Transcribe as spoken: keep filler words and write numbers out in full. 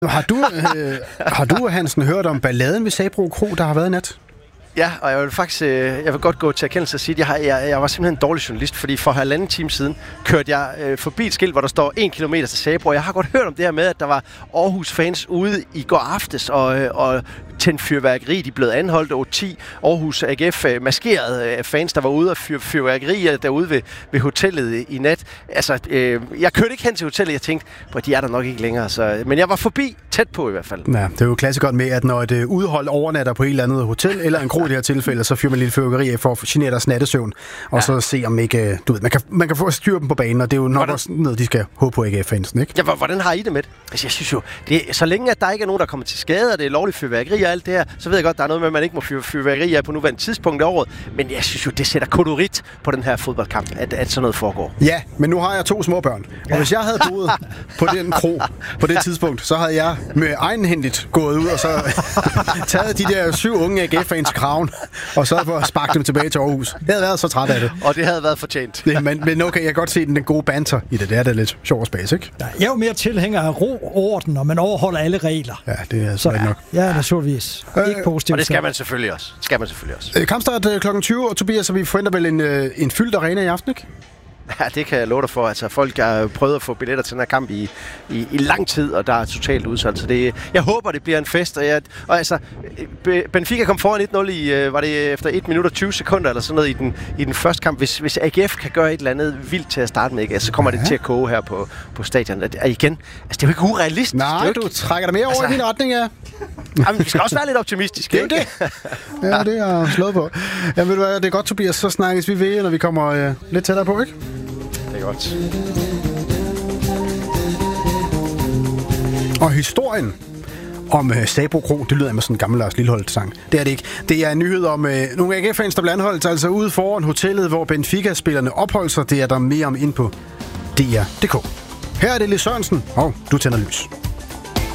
Har du, øh, har du, Hansen, hørt om balladen ved Sabro Kro, der har været i nat? Ja, og jeg vil faktisk, øh, jeg vil godt gå til erkendelse og sige, at jeg, har, jeg, jeg var simpelthen en dårlig journalist, fordi for halvanden time siden kørte jeg øh, forbi et skilt, hvor der står en kilometer til Sabro, og jeg har godt hørt om det her med, at der var Aarhus-fans ude i går aftes og, øh, og tændt fyrværkeri. De er blevet anholdt over ti Aarhus A G F øh, maskerede øh, fans, der var ude og fyr, fyrværkerier derude ved, ved hotellet i nat. Altså, øh, jeg kørte ikke hen til hotellet, jeg tænkte, at de er der nok ikke længere, så, men jeg var forbi, tæt på i hvert fald. Ja, det er jo klassikeren med, at når et øh, udhold overnatter på et eller andet hotel, eller en kro i det her tilfælde, så fyrer man lidt fyrværkeri af for at genere deres nattesøvn, og ja. så se om ikke, du ved, man kan, man kan få styr dem på banen, og det er jo nok hvordan? Også noget, de skal håbe på A G F-fansen, ikke? Ja, hvordan har I det med det? Altså, jeg synes jo, det er, så længe at der ikke er nogen, der kommer til skade, og det er lovligt fyrværkeri og alt det her, så ved jeg godt, der er noget med, at man ikke må fyre fyrværkeri af på nuværende tidspunkt i året, men jeg synes jo, det sætter kolorit på den her fodboldkamp, at, at sådan noget foregår. Ja, men nu har jeg to små børn, og ja. hvis jeg havde boet på den kro på det tidspunkt, så havde jeg med egenhændigt gået ud og så taget de der syv unge A G F-fans i kraven, og så for at sparke dem tilbage til Aarhus. Jeg havde været så træt af det. Og det havde været fortjent. Det, men, men okay, jeg kan godt se den, den gode banter i det. Det er da lidt sjov og spas, ikke? Ja, jeg er jo mere tilhænger af ro og orden, og man overholder alle regler. Ja, det er så nok. Ja, naturligvis. Øh, ikke positivt. Og det skal man selvfølgelig også. Det skal man selvfølgelig også. Øh, kampstart øh, klokken tyve, og Tobias, så vi forventer vel en, øh, en fyldt arena i aften, ikke? Ja, det kan jeg love dig for. Altså, folk har prøvet at få billetter til den her kamp i, i, i lang tid, og der er totalt udsolgt. Så det, jeg håber, det bliver en fest. Og, jeg, og altså, Benfica kom foran et nul i, var det efter et minut og tyve sekunder, eller sådan noget i den, i den første kamp. Hvis, hvis A G F kan gøre et eller andet vildt til at starte med, ikke? Altså, så kommer ja. det til at koge her på, på stadion. Og igen, altså, det er jo ikke urealistisk. Nej, ikke... du trækker dig mere over altså... i din retning, ja. Jamen, vi skal også være lidt optimistiske. Det er jo det. Ja, det er slået på. Ja, ved du hvad, det er godt, Tobias. Så snakkes vi ved, når vi kommer øh, lidt tættere på, ikke? Det er godt. Og historien om uh, Sabro Kro, det lyder med sådan en gammel Lars Lilholt-sang. Det er det ikke. Det er en nyhed om uh, nogle A G F-fans, der bliver anholdt altså ude foran hotellet, hvor Benfica-spillerne opholdt sig. Det er der mere om ind på D R punktum d k. Her er det Lis Sørensen, og du tænder lys.